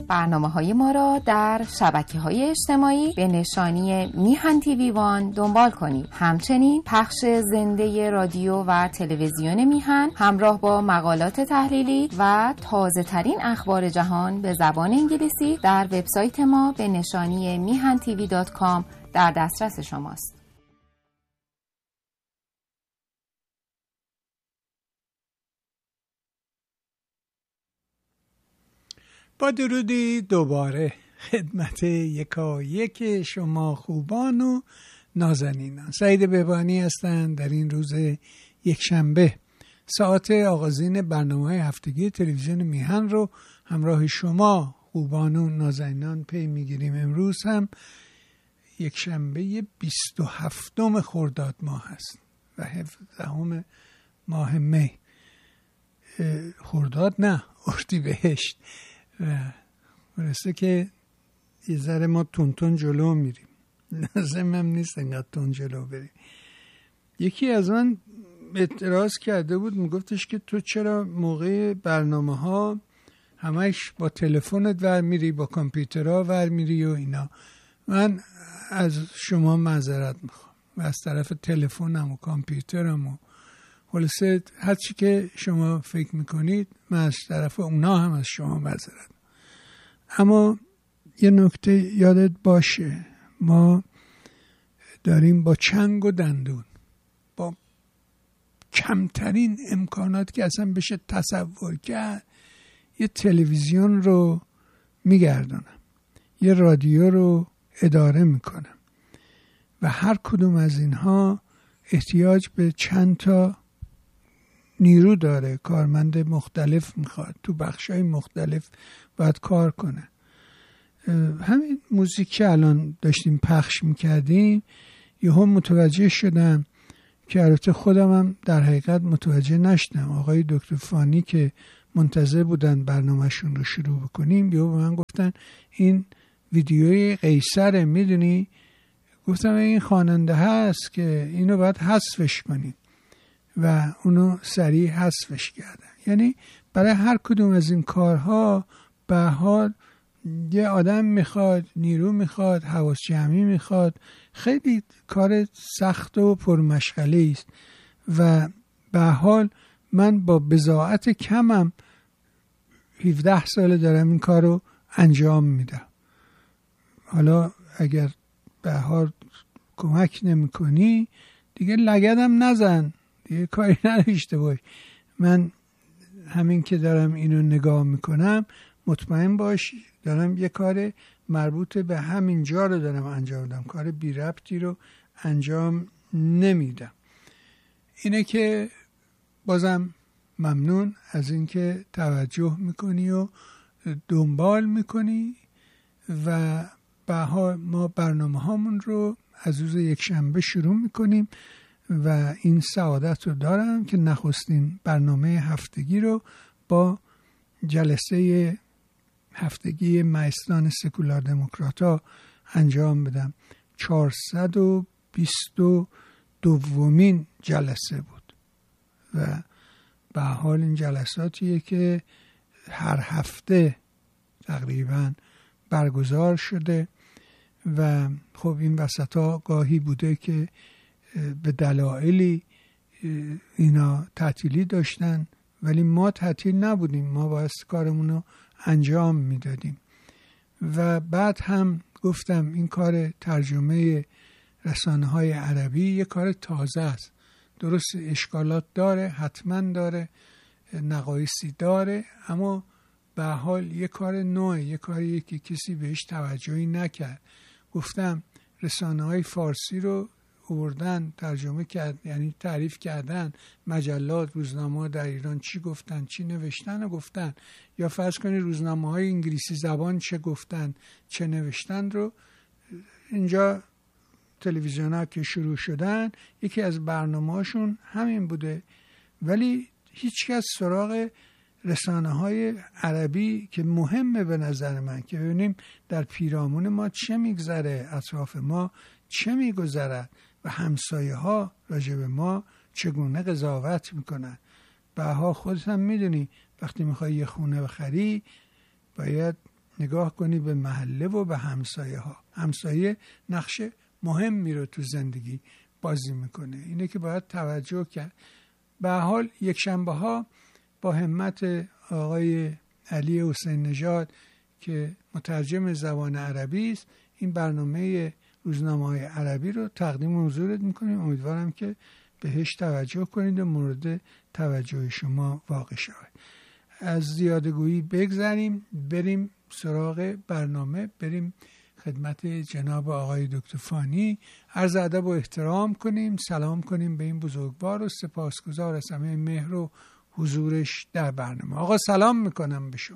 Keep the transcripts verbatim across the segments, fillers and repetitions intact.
برنامه‌های ما را در شبکه‌های اجتماعی به نشانی میهن تیوی وان دنبال کنید. همچنین پخش زنده رادیو و تلویزیون میهن همراه با مقالات تحلیلی و تازه‌ترین اخبار جهان به زبان انگلیسی در وبسایت ما به نشانی میهن تیوی دات کام در دسترس شماست. با درودی دوباره خدمت یکایک شما خوبان و نازنینان. سعید بهبانی هستند. در این روز یکشنبه ساعت آغازین برنامه هفتگی تلویزیون میهن رو همراه شما خوبان و نازنینان پی میگیریم. امروز هم یکشنبه بیست و هفتم خرداد ماه هست و هفدهم ماه می. خرداد نه، اردیبهشت. و برسه که یه ذره ما تون تون جلو میریم، لازم هم نیست انقدر تون جلو بریم. یکی از من اعتراض کرده بود، میگفتش که تو چرا موقع برنامه ها همش با تلفنت ور میری، با کامپیوترها ور میری و اینا. من از شما معذرت میخوام و از طرف تلفنم و کامپیوترم و خلاصه هر چی که شما فکر میکنید من از طرف اونا هم از شما معذرت. اما یه نکته یادت باشه، ما داریم با چنگ و دندون، با کمترین امکانات که اصلا بشه تصور کرد، یه تلویزیون رو میگردونم، یه رادیو رو اداره میکنم و هر کدوم از اینها احتیاج به چند تا نیرو داره، کارمند مختلف میخواد، تو بخشای مختلف باید کار کنه. همین موزیک که الان داشتیم پخش میکردیم یهو متوجه شدم که البته خودم هم در حقیقت متوجه نشدم. آقای دکتر فانی که منتظر بودن برنامهشون رو شروع بکنیم یهو به من گفتن این ویدیوی قیصر، میدونی؟ گفتم این خواننده هست که اینو باید حذفش کنیم و اونو سریع حذفش کردن. یعنی برای هر کدوم از این کارها به حال یه آدم میخواد، نیرو میخواد، حواس جمعی میخواد، خیلی کار سخت و پرمشغله است و به حال من با بضاعت کمم هفده ساله دارم این کار رو انجام میدم. حالا اگر به حال کمک نمی کنی دیگه لگدم نزن، دیگه کاری نداشته باش. من همین که دارم اینو نگاه میکنم مطمئن باش دارم یه کار مربوط به همین جا رو دارم انجام میدم، کار بی ربطی رو انجام نمیدم. اینه که بازم ممنون از اینکه توجه میکنی و دنبال میکنی و به حال ما برنامه هامون رو از روز یکشنبه شروع میکنیم و این سعادت رو دارم که نخستین برنامه هفتگی رو با جلسه هفتگی مجلس سکولار دموکرات‌ها انجام بدم. چهارصد و بیست و دومین جلسه بود و به حال این جلساتیه که هر هفته تقریبا برگزار شده و خب این وسطا گاهی بوده که به دلایلی اینا تعطیلی داشتن ولی ما تعطیل نبودیم، ما باید کارمون رو انجام میدادیم. و بعد هم گفتم این کار ترجمه رسانه های عربی یه کار تازه است، درست اشکالات داره، حتما داره، نقایصی داره، اما به حال یه کار نوعه، یه کاری که کسی بهش توجهی نکرد. گفتم رسانه های فارسی رو آوردن ترجمه کرد، یعنی تعریف کردن مجلات، روزنامه ها در ایران چی گفتن، چی نوشتن و گفتن، یا فرض کنی روزنامه های انگلیسی زبان چه گفتن چه نوشتن رو. اینجا تلویزیون ها که شروع شدن یکی از برنامه هاشون همین بوده، ولی هیچ کس سراغ رسانه های عربی که مهمه به نظر من که ببینیم در پیرامون ما چه میگذره، اطراف ما چه میگذرد و همسایه ها راجع به ما چگونه قضاوت میکنن. بها خودت هم میدونی وقتی میخوای یه خونه بخری باید نگاه کنی به محله و به همسایه ها. همسایه نقش مهمی رو تو زندگی بازی میکنه. اینه که باید توجه کرد. به هر حال یک شنبه ها با همت آقای علی حسین نژاد که مترجم زبان عربی است این برنامه روزنامه‌های عربی رو تقدیم حضورت میکنیم. امیدوارم که بهش توجه کنید و مورد توجه شما واقع شود. از زیادگویی بگذریم، بریم سراغ برنامه، بریم خدمت جناب آقای دکتر فانی، عرض ادب و احترام کنیم، سلام کنیم به این بزرگوار و سپاسگزار از همه مهر و حضورش در برنامه. آقا سلام میکنم به شما.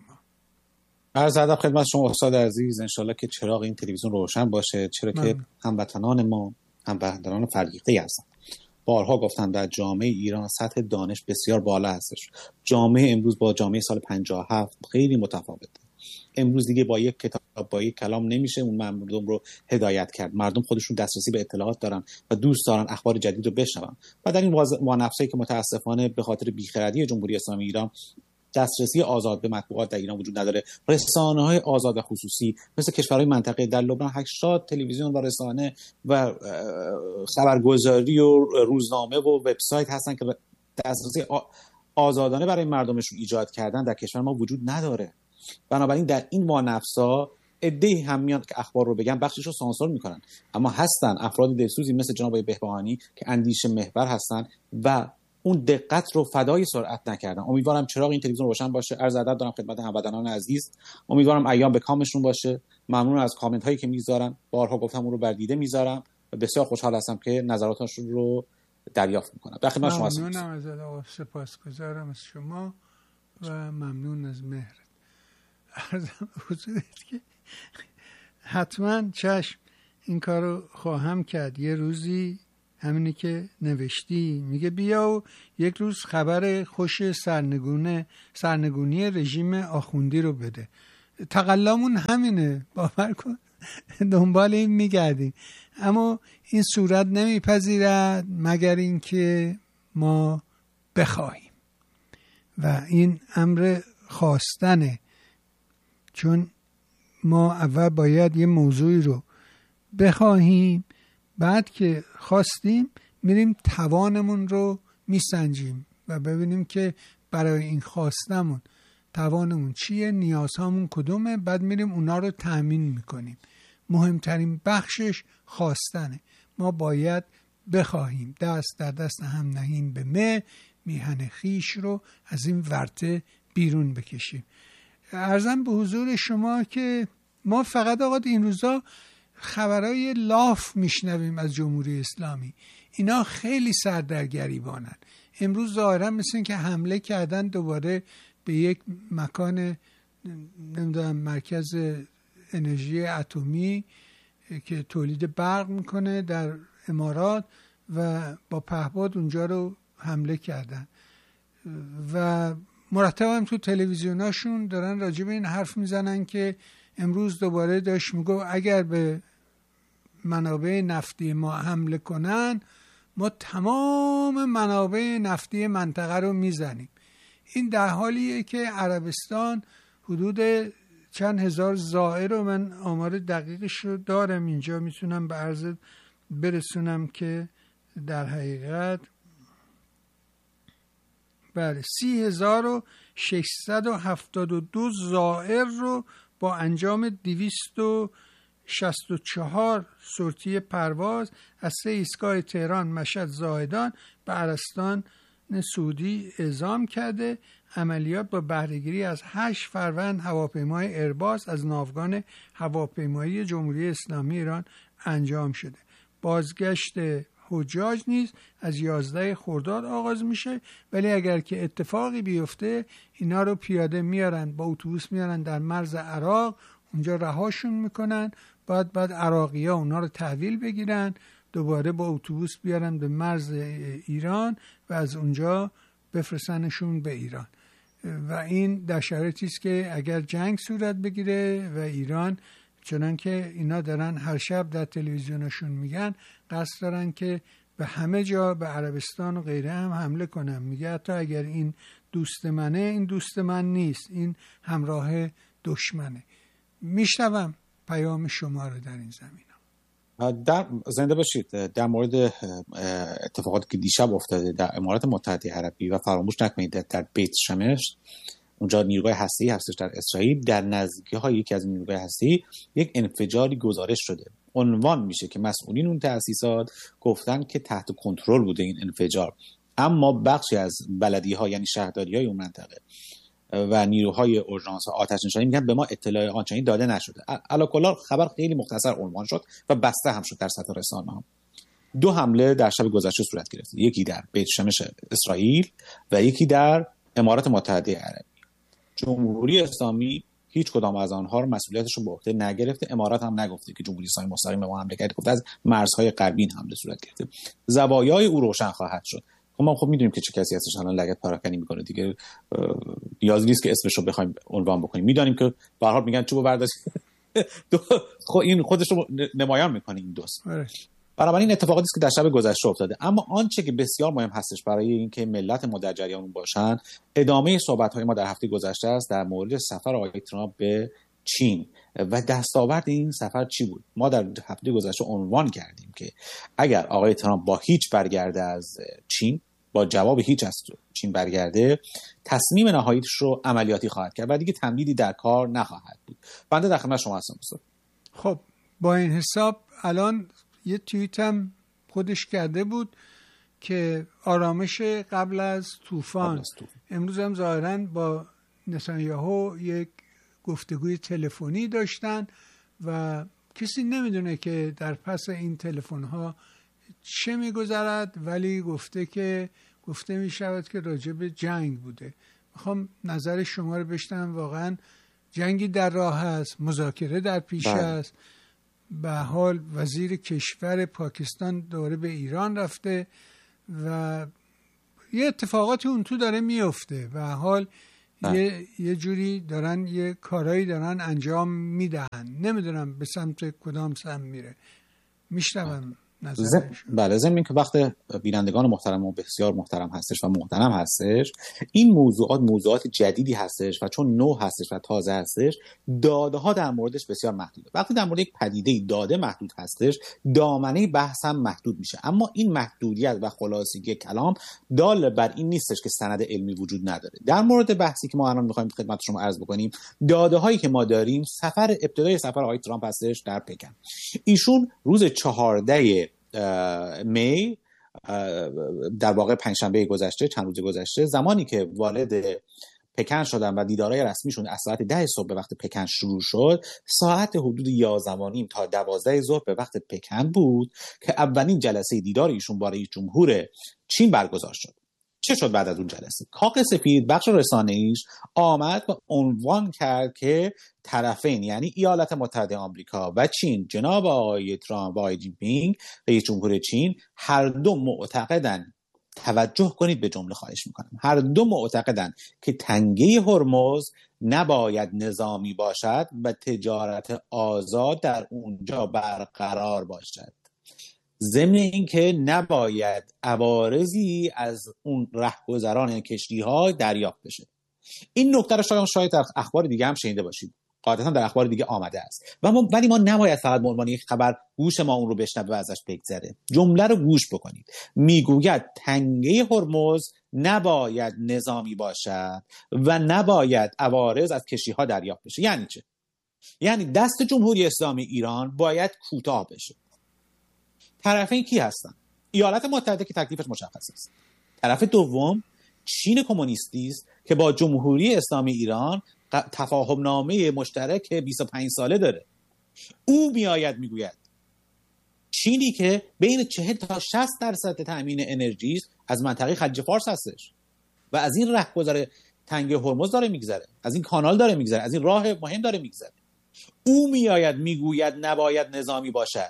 عرض ادب خدمت شما استاد عزیز. انشالله که چراغ این تلویزیون روشن باشه، چرا که هموطنان ما هموطنان فرهیخته هستند. بارها گفتم در جامعه ایران سطح دانش بسیار بالا هستش. جامعه امروز با جامعه سال پنجاه و هفت خیلی متفاوته. امروز دیگه با یک کتاب با یک کلام نمیشه اون مردم رو هدایت کرد. مردم خودشون دسترسی به اطلاعات دارن و دوست دارن اخبار جدید رو بشنون. و در این وانفسایی که متاسفانه به خاطر بیخردی جمهوری اسلامی ایران دسترسی آزاد به مطبوعات در ایران وجود نداره، رسانه‌های آزاد و خصوصی مثل کشورهای منطقه در لبنان هشتاد تلویزیون و رسانه و خبرگزاری و روزنامه و وبسایت هستن که دسترسی آزادانه برای مردمشون ایجاد کردن در کشور ما وجود نداره. بنابراین در این وانفسا عده‌ای هم میان که اخبار رو بگن بخشش رو سانسور میکنن، اما هستن افراد دلسوزی مثل جناب بهبهانی که اندیشه محور هستن و اون دقت رو فدای سرعت نکردن. امیدوارم چراغ این تلویزیون روشن باشه. عرض ادب دارم خدمت هموطنان عزیز. امیدوارم ایام به کامشون باشه. ممنون از کامنت هایی که میذارن. بارها گفتم اون رو بر دیده میذارم و بسیار خوشحال هستم که نظراتشون رو دریافت میکنم. به خدمت شما هستم. ممنونم از آقا، سپاسگزارم از شما و ممنون از مهرت. عرضم حضورت که حتما چشم این کارو خواهم کرد. یه روزی همینی که نوشتی میگه بیا و یک روز خبر خوش سرنگونه سرنگونی رژیم آخوندی رو بده. تقلامون همینه، باور کن. دنبال این میگردیم اما این صورت نمیپذیرد مگر اینکه ما بخواهیم و این امر خواستنه، چون ما اول باید یه موضوعی رو بخواهیم، بعد که خواستیم میریم توانمون رو میسنجیم و ببینیم که برای این خواستمون توانمون چیه، نیازهامون کدومه، بعد میریم اونا رو تأمین میکنیم. مهمترین بخشش خواستنه. ما باید بخواهیم، دست در دست هم نهیم به مه، میهن خیش رو از این ورطه بیرون بکشیم. عرضم به حضور شما که ما فقط آقا این روزا خبرهای لاف میشنویم از جمهوری اسلامی. اینا خیلی سردرگریبانن. امروز ظاهرا مثل این که حمله کردن دوباره به یک مکان نمیدونم مرکز انرژی اتمی که تولید برق میکنه در امارات و با پهپاد اونجا رو حمله کردن و مرتب هم تو تلویزیوناشون دارن راجع به این حرف میزنن که امروز دوباره داشت میگو اگر به منابع نفتی ما حمله کنن ما تمام منابع نفتی منطقه رو میزنیم. این در حالیه که عربستان حدود چند هزار زائر رو، من آمار دقیقش رو دارم اینجا میتونم به عرض برسونم که در حقیقت بله سی هزار و ششصد و هفتاد و دو زائر رو با انجام دویست و شصت و چهار سورتی پرواز از سه ایستگاه تهران، مشهد، زاهدان به عربستان سعودی اعزام کرده. عملیات با بهره‌گیری از هشت فروند هواپیمای ایرباس از ناوگان هواپیمایی جمهوری اسلامی ایران انجام شده. بازگشت حجاج نیز از یازده خرداد آغاز میشه، ولی اگر که اتفاقی بیفته اینا رو پیاده میارن، با اتوبوس میارن در مرز عراق، اونجا رهاشون میکنن، بعد بعد عراقی ها اونا رو تحویل بگیرن، دوباره با اتوبوس بیارن به مرز ایران و از اونجا بفرستنشون به ایران. و این در شرایطی است که اگر جنگ صورت بگیره و ایران، چنان که اینا دارن هر شب در تلویزیونشون میگن، قصد دارن که به همه جا، به عربستان و غیره هم حمله کنن. میگه حتی اگر این دوست منه، این دوست من نیست، این همراه دشمنه. میشنوم پیام شما رو در این زمینه. در زنده باشید. در مورد اتفاقاتی که دیشب افتاده در امارات متحده عربی و فراموش نکنید در بیت شمش، اونجا نیروگاه هسته‌ای هستش در اسرائیل، در نزدیکی‌های یکی از نیروگاه هسته‌ای یک انفجاری گزارش شده. عنوان میشه که مسئولین اون تأسیسات گفتن که تحت کنترل بوده این انفجار، اما بخشی از بلدی‌ها یعنی شهرداری‌های اون منطقه و نیروهای اورژانس آتش نشانی میگن به ما اطلاع آنچنانی داده نشده. علی کل خبر خیلی مختصر عنوان شد و بسته هم شد در سطح رسانه‌ها. دو حمله در شب گذشته صورت گرفت، یکی در بیت شمش اسرائیل و یکی در امارات متحده عربی. جمهوری اسلامی هیچ کدام از آنها رو مسئولیتش رو به عهده نگرفته. امارات هم نگفته که جمهوری اسلامی مستقیم به ما حمله کرده، گفته از مرزهای غربی حمله صورت گرفته. زوایای او روشن خواهد شد. خب ما خب میدونیم که چه کسی هستش الان لگد پراکنی میکنه دیگه، نیازی نیست که اسمش رو بخوایم عنوان بکنیم. میدونیم که به هر حال میگن چوبو برداشت خب این خودش رو نمایان میکنه این دوست. بنابراین اتفاقاتی است که در شب گذشته افتاده. اما آنچه که بسیار مهم هستش برای اینکه ملت ما در جریان باشن، ادامه صحبت‌های ما در هفته گذشته است در مورد سفر آقای ترامپ به چین و دستاورد این سفر چی بود. ما در هفته گذشته عنوان کردیم که اگر آقای ترامپ با هیچ برگرده از چین، با جواب هیچ از چین برگرده، تصمیم نهاییش رو عملیاتی خواهد کرد و دیگه تمدیدی در کار نخواهد بود. بنده در خدمت شما هستم. خب با این حساب الان یه توییت هم خودش کرده بود که آرامش قبل از طوفان. امروز هم ظاهراً با نتانیاهو یک گفتگوی تلفنی داشتن و کسی نمیدونه که در پس این تلفن‌ها چه میگذرد، ولی گفته که گفته میشود که راجع به جنگ بوده. میخوام نظر شما رو بشنوم. واقعاً جنگی در راه است، مذاکره در پیش است. به حال وزیر کشور پاکستان دوره به ایران رفته و یه اتفاقاتی اون تو داره میفته. به حال یه یه جوری دارن یه کارایی دارن انجام میدن، نمیدونم به سمت کدام سمت میره. میشنوم زم... بله ضمن که وقت بینندگان محترم و بسیار محترم هستش و محترم هستش، این موضوعات موضوعات جدیدی هستش و چون نو هستش و تازه هستش، داده ها در موردش بسیار محدوده. وقتی در مورد یک پدیده داده محدود هستش، دامنه بحث هم محدود میشه. اما این محدودیت و خلاصگی کلام دال بر این نیستش که سند علمی وجود نداره. در مورد بحثی که ما الان میخوایم خدمت شما عرض بکنیم، داده هایی که ما داریم، سفر ابتدای سفر آقای ترامپ هستش در پکن. ایشون روز چهاردهم می در واقع پنجشنبه گذشته، چند روز گذشته، زمانی که وارد پکن شدن و دیدارهای رسمیشون از ساعت ده صبح به وقت پکن شروع شد، ساعت حدود یازده و نیم تا دوازده ظهر به وقت پکن بود که اولین جلسه دیدار ایشون با رئیس جمهور چین برگزار شد. چه شد بعد از اون جلسه؟ کاخ سفید بخش رسانه‌ایش آمد و عنوان کرد که طرفین یعنی ایالات متحده آمریکا و چین، جناب آقای ترامپ و آقای جی پینگ رئیس جمهور چین، هر دو معتقدن، توجه کنید به جمله خواهش میکنم، هر دو معتقدن که تنگه هرمز نباید نظامی باشد و تجارت آزاد در اونجا برقرار باشد، ضمن اینکه نباید عوارضی از اون رهگذران کشتی‌ها دریافت بشه. این نکته رو شاید شاید در اخبار دیگه هم شنیده باشید، قاعدتا در اخبار دیگه آمده است و ما ولی ما نباید فقط به عنوان یک خبر گوش ما اون رو بشنوه و ازش بگذره. جمله رو گوش بکنید. میگوید تنگه هرمز نباید نظامی باشد و نباید عوارض از کشتی‌ها دریافت بشه. یعنی چه؟ یعنی دست جمهوری اسلامی ایران باید کوتاه بشه. طرفین کی هستن؟ ایالات متحده که تکلیفش مشخص است. طرف دوم چین کمونیستی است که با جمهوری اسلامی ایران تفاهم نامه مشترک بیست و پنج ساله داره. او میآید میگوید چینی که بین چهل تا شصت درصد تامین انرژی از منطقه خلیج فارس هستش و از این رهگذر تنگه هرمز داره میگذره، از این کانال داره میگذره، از این راه مهم داره میگذره. او میآید میگوید نباید نظامی باشد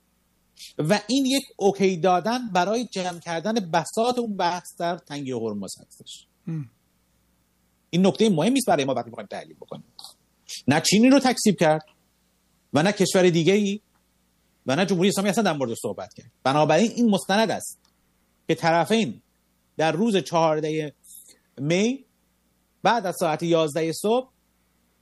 و این یک اوکی دادن برای جمع کردن بساط اون بحث در تنگه هرمز هستش. ام. این نکته مهمی است برای ما وقتی می‌خوایم تحلیل بکنیم. نه چینی رو تکذیب کرد و نه کشور دیگه‌ای و نه جمهوری اسلامی اصلا در مورد صحبت کرد. بنابراین این مستند است که طرفین در روز چهاردهم می بعد از ساعت یازده صبح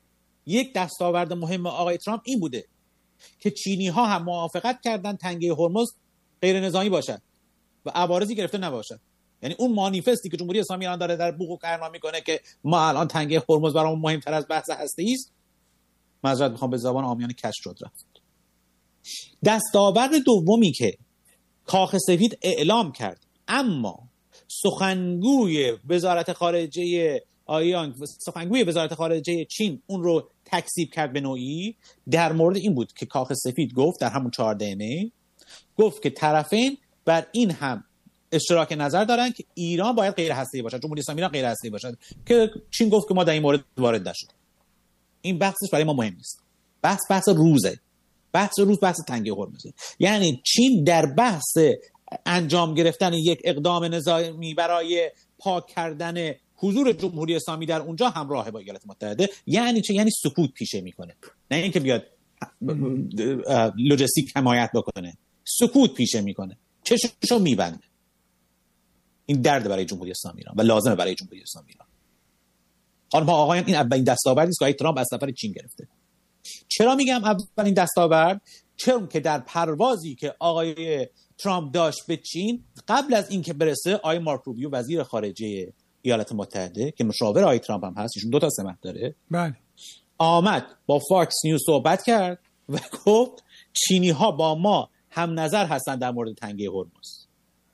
یک دستاورد مهم آقای ترامپ این بوده که چینی ها هم موافقت کردن تنگه هرمز غیر نظامی باشد و عوارضی گرفته نباشد. یعنی اون مانیفستی که جمهوری اسلامی الان داره در بوق و کرنا میکنه که ما الان تنگه هرمز برامون مهمتر از بحث هسته‌ای است، معذرت میخوام به زبان عامیانه کج شد رفت. دستاورد دومی که کاخ سفید اعلام کرد اما سخنگوی وزارت خارجه آیان سخنگوی وزارت خارجه چین اون رو تکذیب کرد به نوعی، در مورد این بود که کاخ سفید گفت در همون چهاردهم می گفت که طرفین بر این هم اشتراک نظر دارن که ایران باید غیر هسته‌ای باشد، جمهوری اسلامی ایران غیر هسته‌ای باشد، که چین گفت که ما در این مورد وارد نشدیم. این بحثش برای ما مهم نیست. بحث بحث روزه. بحث روز بحث تنگه هرمزه. یعنی چین در بحث انجام گرفتن یک اقدام نظامی برای پاک کردن حضور جمهوری اسلامی در اونجا همراه با ایالات متحده. یعنی چه؟ یعنی سکوت پیشه میکنه، نه اینکه بیاد لوجستیک حمایت بکنه، سکوت پیشه میکنه، چشمشو میبنده. این درد برای جمهوری اسلامی ایران و لازمه برای جمهوری اسلامی ایران. حالا ما آقایان این اولین دستاوردی است که ترامپ از سفر چین گرفته. چرا میگم اولین دستاورد؟ چون که در پروازی که آقای ترامپ داشت به چین، قبل از اینکه برسه، آقای مارک روبیو وزیر خارجه ایالات متحده که مشاور آقای ترامپ هم هست، ایشون دو تا سمت داره، بله، آمد با فاکس نیوز صحبت کرد و گفت چینی ها با ما هم نظر هستن در مورد تنگه هرمز.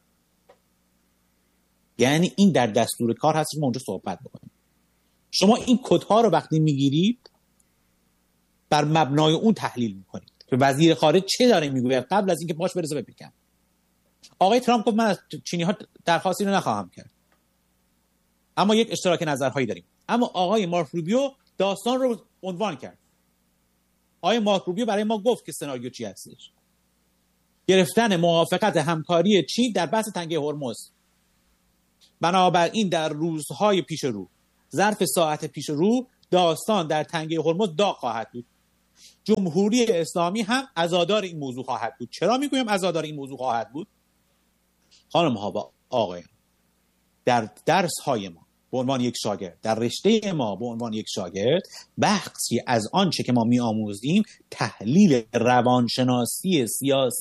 یعنی این در دستور کار هست که ما اونجا صحبت بکنیم. شما این کدها رو وقتی میگیرید بر مبنای اون تحلیل میکنید که وزیر خارجه چه داره میگوید قبل از اینکه پاش برسه به پکن. آقای ترامپ گفت من از چینی ها درخواستی رو نخواهم کرد، اما یک اشتراک نظرهایی داریم. اما آقای مارک روبیو داستان رو عنوان کرد. آقای مارک روبیو برای ما گفت که سناریو چی هستش: گرفتن موافقت همکاری چین در بحث تنگه هرمز. بنابراین در روزهای پیش رو، ظرف ساعت پیش رو، داستان در تنگه هرمز داغ خواهد بود. جمهوری اسلامی هم عزادار این موضوع خواهد بود. چرا میگویم عزادار این موضوع خواهد بود؟ خانم ها و آقایان، در درس های ما به عنوان یک شاگرد، در رشته ما به عنوان یک شاگرد، بخشی از آنچه که ما می آموزیم تحلیل روانشناسی سیاسی